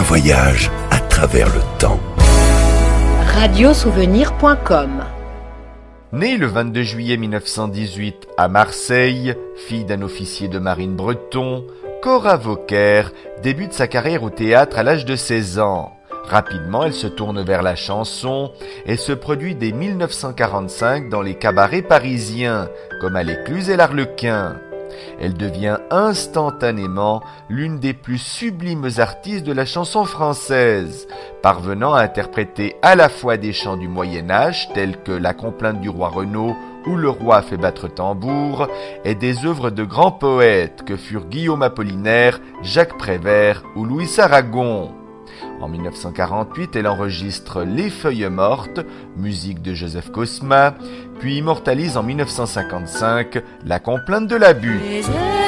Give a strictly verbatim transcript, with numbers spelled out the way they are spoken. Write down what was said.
voyage à travers le temps. radiosouvenir point com. Née le vingt-deux juillet mille neuf cent dix-huit à Marseille, fille d'un officier de marine breton, Cora Vauquer débute sa carrière au théâtre à l'âge de seize ans. Rapidement, elle se tourne vers la chanson et se produit dès mille neuf cent quarante-cinq dans les cabarets parisiens, comme à l'Écluse et l'Arlequin. Elle devient instantanément l'une des plus sublimes artistes de la chanson française, parvenant à interpréter à la fois des chants du Moyen-Âge tels que La complainte du roi Renaud ou Le roi fait battre tambour, et des œuvres de grands poètes que furent Guillaume Apollinaire, Jacques Prévert ou Louis Aragon. En mille neuf cent quarante-huit, elle enregistre Les Feuilles mortes, musique de Joseph Cosma, puis immortalise en mille neuf cent cinquante-cinq La complainte de l'abus.